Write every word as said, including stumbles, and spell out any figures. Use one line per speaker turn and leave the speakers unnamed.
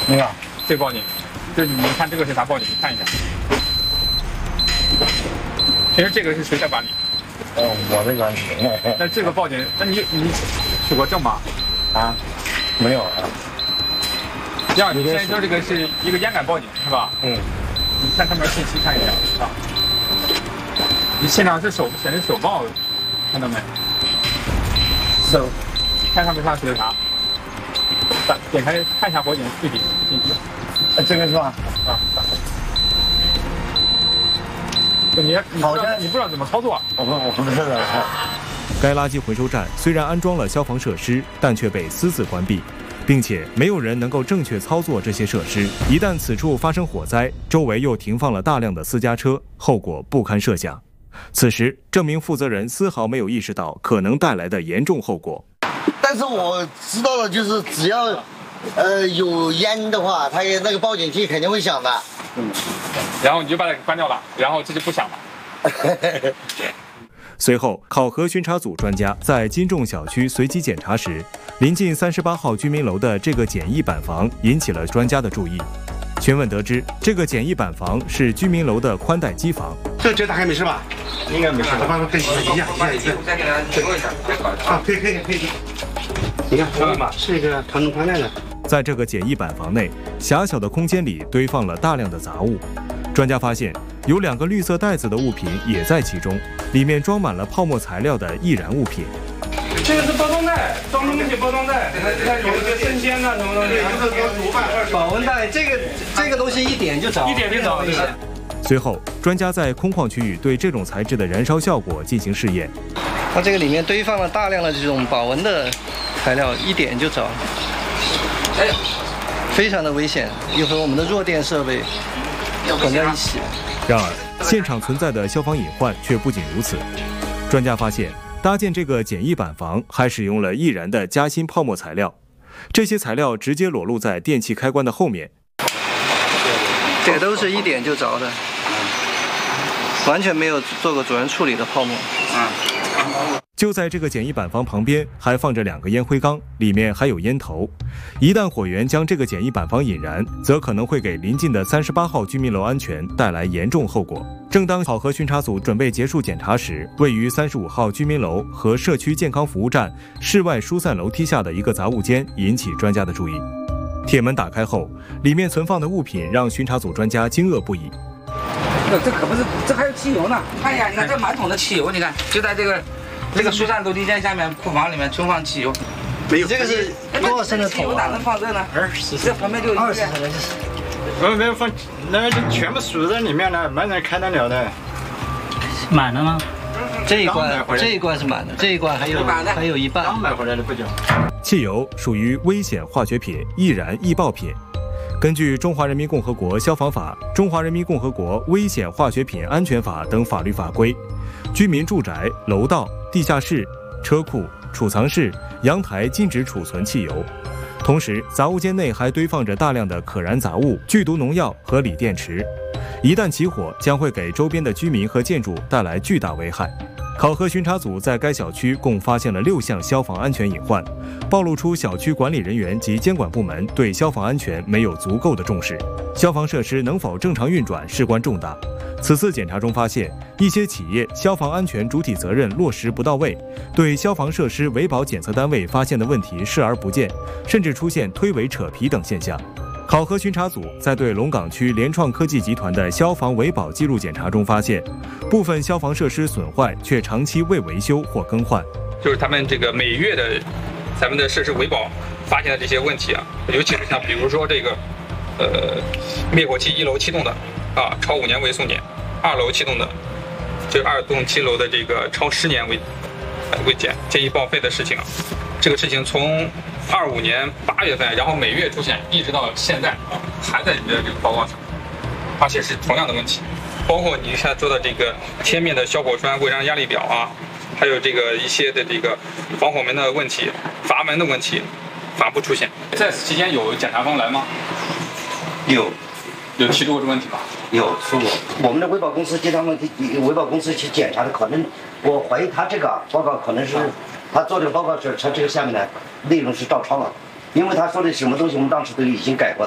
没有，
这个报警，就是你看这个是啥报警？你看一下。其实这个是谁在管理？
哦，我在管理。
那这个报警，那你你取过证吗？
啊，没有啊。
这样，你现在说这个是一个烟感报警是吧？
嗯。
你看上面信息看一下啊。你现场是手显示手报，看到没？手，看上面上写的啥？打点开看一下火警具体信息。
呃，这个是吧？啊。
你你好像你不知道怎么操作？
我不我不知道。
该垃圾回收站虽然安装了消防设施，但却被私自关闭，并且没有人能够正确操作这些设施。一旦此处发生火灾，周围又停放了大量的私家车，后果不堪设想。此时，这名负责人丝毫没有意识到可能带来的严重后果。
但是我知道的就是，只要呃有烟的话，它那个报警器肯定会响的。
嗯，然后你就把它给关掉了，然后这就不响了。
随后，考核巡查组专家在金众小区随机检查时，临近三十八号居民楼的这个简易板房引起了专家的注意。询问得知，这个简易板房是居民楼的宽带机房。
这这大概没事吧？应该没事。我帮他跟一下，一下，一下，一下。
再给他提供一下。
啊，可以，可以，可以。你看，这嘛是一个传动宽带的。
在这个简易板房内，狭小的空间里堆放了大量的杂物。专家发现，有两个绿色袋子的物品也在其中，里面装满了泡沫材料的易燃物品。
这个是包装袋，装东西包装袋，它有一些生鲜啊什么东西。
保温袋，这个这个东西一点就着，
一点就着，对。
随后，专家在空旷区域对这种材质的燃烧效果进行试验。
它这个里面堆放了大量的这种保温的材料，一点就着，哎，非常的危险，又和我们的弱电设备混在一起。
然而，现场存在的消防隐患却不仅如此。专家发现，搭建这个简易板房还使用了易燃的夹心泡沫材料，这些材料直接裸露在电器开关的后面。
这个都是一点就着的，完全没有做过主任处理的泡沫。
嗯。就在这个简易板房旁边，还放着两个烟灰缸，里面还有烟头。一旦火源将这个简易板房引燃，则可能会给邻近的三十八号居民楼安全带来严重后果。正当考核巡查组准备结束检查时，位于三十五号居民楼和社区健康服务站室外疏散楼梯下的一个杂物间引起专家的注意。铁门打开后，里面存放的物品让巡查组专家惊愕不已。
这这可不是，这还有汽油呢！看一下，你看这满桶的汽油，你看就在这个。这个疏散楼梯间下面库房里面存放汽油，
没有。这个是多少升的桶？
汽油哪能放这呢？
二十。
这旁边就
二十升的。
我没有放，那就全部数在里面了，没人开得了的。
满了吗？这一罐，这一罐是满的，这一罐还有还有一半。
刚买回来的不久。
汽油属于危险化学品，易燃易爆品。根据《中华人民共和国消防法》《中华人民共和国危险化学品安全法》等法律法规，居民住宅、楼道、地下室、车库、储藏室、阳台禁止储存汽油。同时，杂物间内还堆放着大量的可燃杂物、剧毒农药和锂电池，一旦起火，将会给周边的居民和建筑带来巨大危害。考核巡查组在该小区共发现了六项消防安全隐患，暴露出小区管理人员及监管部门对消防安全没有足够的重视，消防设施能否正常运转事关重大。此次检查中发现，一些企业消防安全主体责任落实不到位，对消防设施维保检测单位发现的问题视而不见，甚至出现推诿扯皮等现象。考核巡查组在对龙岗区联创科技集团的消防维保记录检查中发现，部分消防设施损坏却长期未维修或更换。
就是他们这个每月的咱们的设施维保发现的这些问题啊，尤其是像比如说这个呃灭火器一楼启动的啊超五年未送检，二楼启动的这二栋七楼的这个超十年未未检建议报废的事情啊，这个事情从二五年八月份，然后每月出现，一直到现在啊，还在你的这个报告上，而且是同样的问题，包括你现在做的这个贴面的消火栓、违章压力表啊，还有这个一些的这个防火门的问题、阀门的问题，反复出现。在此期间有检查方来吗？
有，
有提出过这个问题吧？
有说过，我们的维保公司接他们维保公司去检查的，可能我怀疑他这个报告可能是。他做这个报告是，他这个下面的内容是照抄了，因为他说的什么东西我们当时都已经改过的。